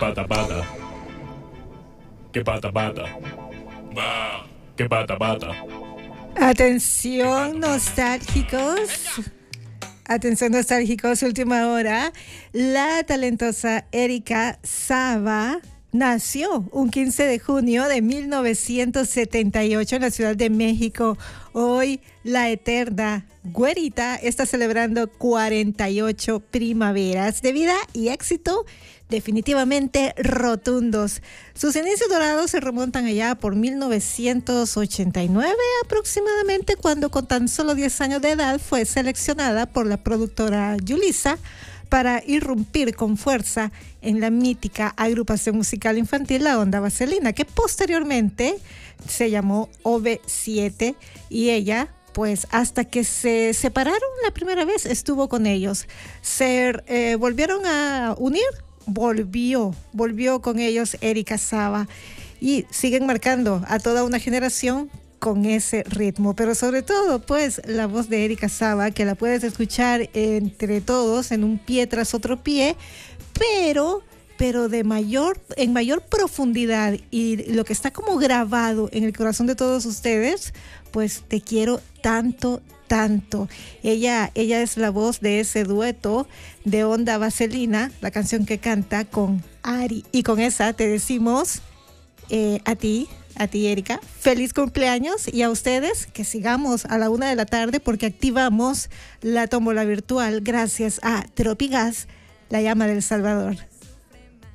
pata pata. Que pata pata. Va. Que pata pata. Atención, nostálgicos. Atención, nostálgicos, última hora. La talentosa Erika Saba nació un 15 de junio de 1978 en la Ciudad de México. Hoy la eterna güerita está celebrando 48 primaveras de vida y éxito definitivamente rotundos. Sus inicios dorados se remontan allá por 1989 aproximadamente, cuando con tan solo 10 años de edad fue seleccionada por la productora Yulisa para irrumpir con fuerza en la mítica agrupación musical infantil La Onda Vaselina, que posteriormente se llamó OV7, y ella, pues hasta que se separaron la primera vez, estuvo con ellos. Se volvieron a unir, volvió con ellos Erika Saba, y siguen marcando a toda una generación con ese ritmo, pero sobre todo pues la voz de Erika Saba, que la puedes escuchar entre todos en un pie tras otro pie, pero en mayor profundidad, y lo que está como grabado en el corazón de todos ustedes, pues te quiero tanto. Ella es la voz de ese dueto de Onda Vaselina, la canción que canta con Ari, y con esa te decimos a ti Erika, feliz cumpleaños, y a ustedes que sigamos a la 1 de la tarde porque activamos la tómbola virtual gracias a Tropigas, la llama del Salvador.